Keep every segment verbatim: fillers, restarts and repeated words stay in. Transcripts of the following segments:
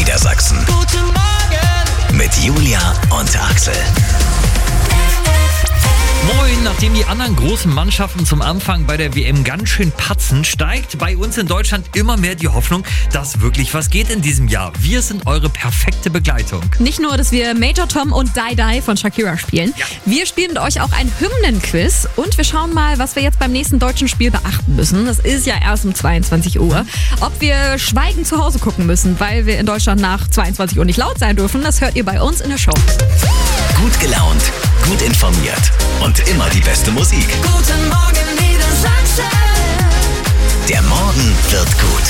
Niedersachsen. Guten Morgen Mit Julia und Axel. Moin, nachdem die anderen großen Mannschaften zum Anfang bei der W M ganz schön patzen, steigt bei uns in Deutschland immer mehr die Hoffnung, dass wirklich was geht in diesem Jahr. Wir sind eure perfekte Begleitung. Nicht nur, dass wir Major Tom und Die Die von Shakira spielen. Ja. Wir spielen mit euch auch ein Hymnenquiz und wir schauen mal, was wir jetzt beim nächsten deutschen Spiel beachten müssen. Das ist ja erst um zweiundzwanzig Uhr. Ob wir schweigend zu Hause gucken müssen, weil wir in Deutschland nach zweiundzwanzig Uhr nicht laut sein dürfen, das hört ihr bei uns in der Show. Gut gelaunt, gut informiert und immer die beste Musik. Guten Morgen Niedersachsen. Der Morgen wird gut.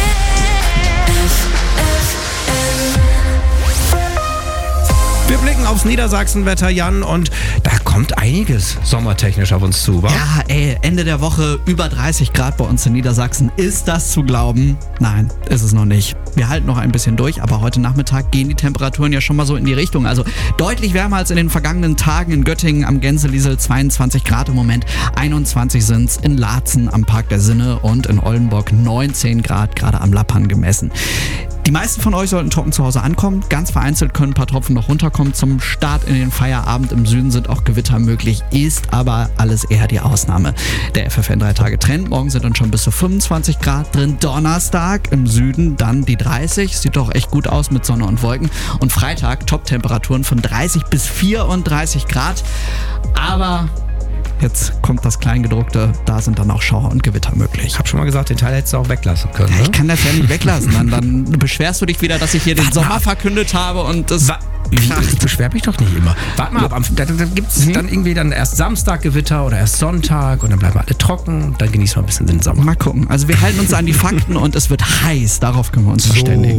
Wir blicken aufs Niedersachsenwetter, Jan, und da kommt einiges sommertechnisch auf uns zu, wa? Ja, ey, Ende der Woche über dreißig Grad bei uns in Niedersachsen. Ist das zu glauben? Nein, ist es noch nicht. Wir halten noch ein bisschen durch, aber heute Nachmittag gehen die Temperaturen ja schon mal so in die Richtung. Also deutlich wärmer als in den vergangenen Tagen. In Göttingen am Gänseliesel zweiundzwanzig Grad im Moment. einundzwanzig sind's in Laatzen am Park der Sinne und in Oldenburg neunzehn Grad gerade am Lappern gemessen. Die meisten von euch sollten trocken zu Hause ankommen. Ganz vereinzelt können ein paar Tropfen noch runterkommen. Zum Start in den Feierabend im Süden sind auch Gewitter möglich, ist aber alles eher die Ausnahme. Der F F N drei Tage Trend. Morgen sind dann schon bis zu fünfundzwanzig Grad drin. Donnerstag im Süden dann die dreißig. Sieht doch echt gut aus mit Sonne und Wolken. Und Freitag Top-Temperaturen von dreißig bis vierunddreißig Grad. Aber jetzt kommt das Kleingedruckte, da sind dann auch Schauer und Gewitter möglich. Ich hab schon mal gesagt, den Teil hättest du auch weglassen können. Ja, Ne? ich kann das ja nicht weglassen. Dann, dann beschwerst du dich wieder, dass ich hier den Sommer verkündet habe und das... Wa- Wie? Ich beschwer mich doch nicht immer. Warte mal ab, am- da, da gibt's dann irgendwie dann erst Samstag Gewitter oder erst Sonntag und dann bleiben wir alle trocken und dann genießen wir ein bisschen den Sommer. Mal gucken. Also wir halten uns an die Fakten und es wird heiß. Darauf können wir uns verständigen.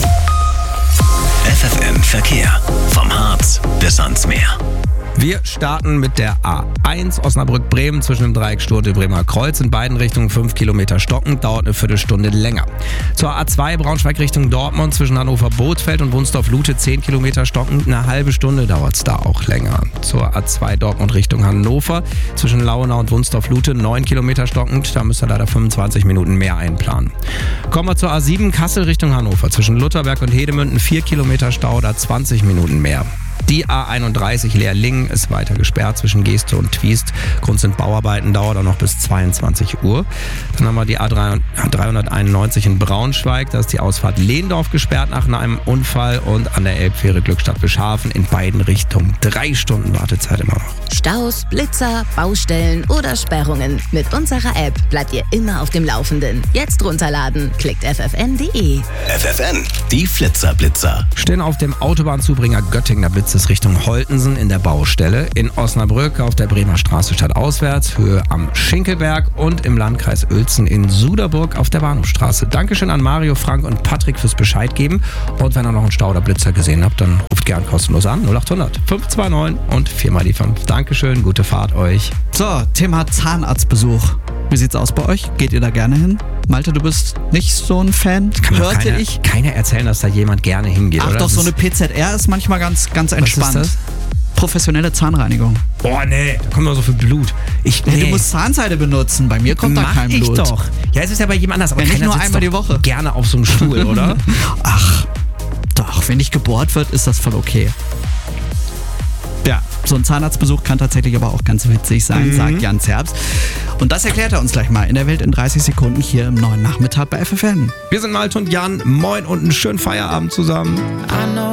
F F N Verkehr. Vom Harz bis ans Meer. Wir starten mit der A eins Osnabrück-Bremen zwischen dem Dreieck Sturte-Bremer Kreuz. In beiden Richtungen fünf Kilometer stockend, dauert eine Viertelstunde länger. Zur A zwei Braunschweig Richtung Dortmund zwischen Hannover-Bothfeld und Wunsdorf-Lute zehn Kilometer stockend, eine halbe Stunde dauert es da auch länger. Zur A zwei Dortmund Richtung Hannover zwischen Lauenau und Wunsdorf-Lute neun Kilometer stockend, da müsst ihr leider fünfundzwanzig Minuten mehr einplanen. Kommen wir zur A sieben Kassel Richtung Hannover zwischen Lutherberg und Hedemünden vier Kilometer Stau, da zwanzig Minuten mehr. Die A einunddreißig Leer-Lingen ist weiter gesperrt zwischen Geeste und Twiest. Grund sind Bauarbeiten, dauert auch noch bis zweiundzwanzig Uhr. Dann haben wir die A dreihunderteinundneunzig in Braunschweig. Da ist die Ausfahrt Lehndorf gesperrt nach einem Unfall und an der Elbfähre Glückstadt-Bischhafen in beiden Richtungen. Drei Stunden Wartezeit immer noch. Staus, Blitzer, Baustellen oder Sperrungen. Mit unserer App bleibt ihr immer auf dem Laufenden. Jetzt runterladen. Klickt f f n punkt d e. F F N, die Flitzer-Blitzer. Stehen auf dem Autobahnzubringer Göttingen, da blitzt es Richtung Holtensen in der Baustelle. In Osnabrück auf der Bremer Straße stadtauswärts, Höhe am Schinkelberg und im Landkreis Uelzen in Suderburg auf der Bahnhofstraße. Dankeschön an Mario, Frank und Patrick fürs Bescheid geben. Und wenn ihr noch einen Stau oder Blitzer gesehen habt, dann ruft gern kostenlos an. null acht hundert fünf zwei neun und vier mal die fünf. Dankeschön, gute Fahrt euch. So, Thema Zahnarztbesuch. Wie sieht's aus bei euch? Geht ihr da gerne hin? Malte, du bist nicht so ein Fan, Kann doch hörte keiner, ich. keiner erzählen, dass da jemand gerne hingeht, Ach oder? doch, Das so ist- eine P Z R ist manchmal ganz, ganz entspannt. Was ist das? Professionelle Zahnreinigung. Boah, nee, da kommt doch so viel Blut. Ich, Ja, nee. du musst Zahnseide benutzen. Bei mir kommt da Mach kein ich Blut. doch. Ja, es ist ja bei jedem anders, aber Ja, nicht keiner nur sitzt einmal doch die Woche. gerne auf so einem Stuhl, oder? Ach, doch, wenn nicht gebohrt wird, ist das voll okay. Ja, so ein Zahnarztbesuch kann tatsächlich aber auch ganz witzig sein, Mhm. sagt Jan Zerbst. Und das erklärt er uns gleich mal in der Welt in dreißig Sekunden hier im neuen Nachmittag bei F F N. Wir sind Malte und Jan. Moin und einen schönen Feierabend zusammen.